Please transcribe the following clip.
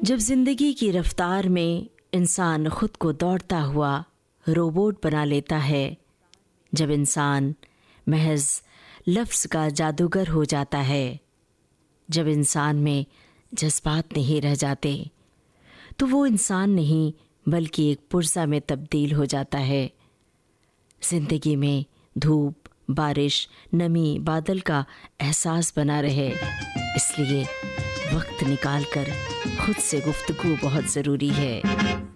जब जिंदगी की रफ्तार में इंसान खुद को दौड़ता हुआ रोबोट बना लेता है, जब इंसान महज लफ्ज़ का जादूगर हो जाता है, जब इंसान में जज्बात नहीं रह जाते, तो वो इंसान नहीं बल्कि एक पुर्जा में तब्दील हो जाता है। ज़िंदगी में धूप, बारिश, नमी, बादल का एहसास बना रहे, इसलिए वक्त निकाल कर खुद से गुफ्तगू बहुत ज़रूरी है।